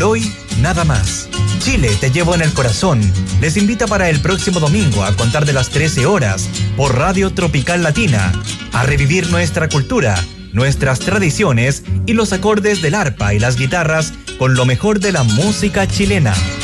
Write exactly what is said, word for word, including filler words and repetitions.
por hoy, nada más. Chile, te llevo en el corazón. Les invita para el próximo domingo a contar de las trece horas por Radio Tropical Latina a revivir nuestra cultura, nuestras tradiciones y los acordes del arpa y las guitarras con lo mejor de la música chilena.